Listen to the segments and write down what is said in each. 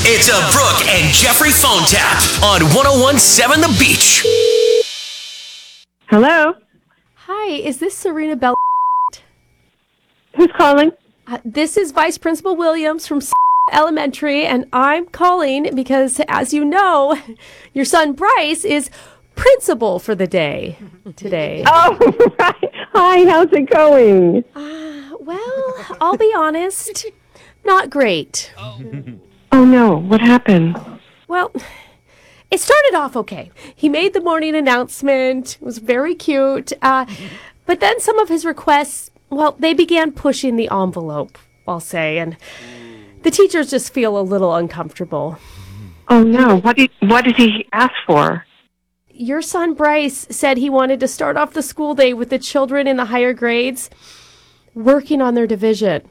It's a Brooke and Jeffrey phone tap on 1017 The Beach. Hello? Hi, is this Serena Bell? Who's calling? This is Vice Principal Williams from Elementary, and I'm calling because, as you know, your son Bryce is principal for the day today. Oh, right. Hi, how's it going? Well, I'll be honest, not great. Oh, no. What happened? Well, it started off okay. He made the morning announcement. It was very cute. But then some of his requests, well, they began pushing the envelope, I'll say, and the teachers just feel a little uncomfortable. Oh, no. What did he ask for? Your son Bryce said he wanted to start off the school day with the children in the higher grades working on their division.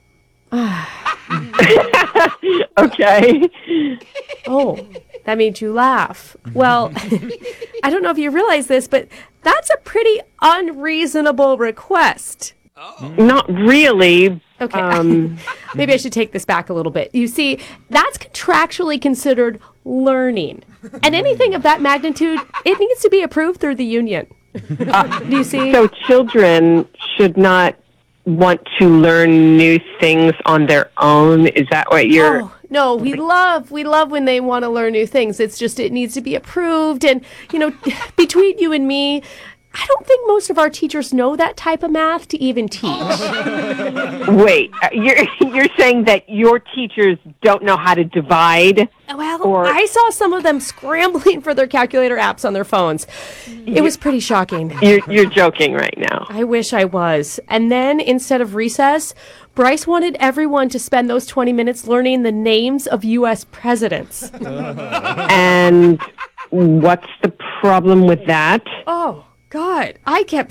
Okay. Oh, that made you laugh. Well, I don't know if you realize this, but that's a pretty unreasonable request. Not really. Okay. Maybe I should take this back a little bit. You see, that's contractually considered learning. And anything of that magnitude, it needs to be approved through the union. Do you see? So children should not want to learn new things on their own? Is that what you're... Oh, no, we love when they want to learn new things. It's just it needs to be approved. And, between you and me, I don't think most of our teachers know that type of math to even teach. Wait, you're saying that your teachers don't know how to divide? Well, I saw some of them scrambling for their calculator apps on their phones. It was pretty shocking. You're joking right now. I wish I was. And then, instead of recess, Bryce wanted everyone to spend those 20 minutes learning the names of U.S. presidents. And what's the problem with that? Oh, God. I kept